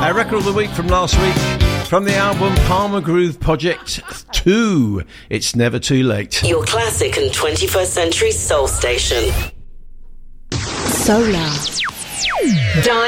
Our record of the week from last week, from the album Palmer Groove Project 2, It's Never Too Late. Your classic and 21st century soul station. Solar.